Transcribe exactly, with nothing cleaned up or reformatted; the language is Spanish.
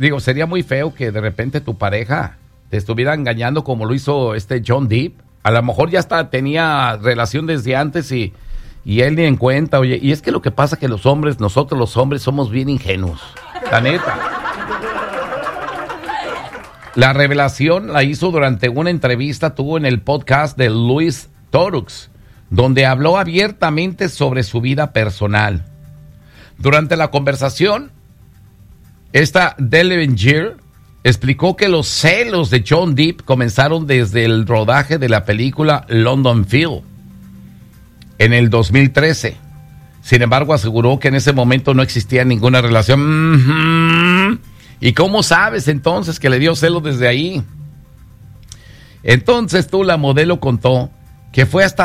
digo, sería muy feo que de repente tu pareja te estuviera engañando como lo hizo este John Depp. A lo mejor ya hasta tenía relación desde antes y, y él ni en cuenta. Oye, y es que lo que pasa que los hombres, nosotros los hombres somos bien ingenuos. La neta. La revelación la hizo durante una entrevista, tuvo en el podcast de Luis Torux, donde habló abiertamente sobre su vida personal. Durante la conversación, esta Delevingne explicó que los celos de John Depp comenzaron desde el rodaje de la película London Field en el dos mil trece. Sin embargo, aseguró que en ese momento no existía ninguna relación. Mm-hmm. ¿Y cómo sabes entonces que le dio celos desde ahí? Entonces tú, la modelo, contó que fue hasta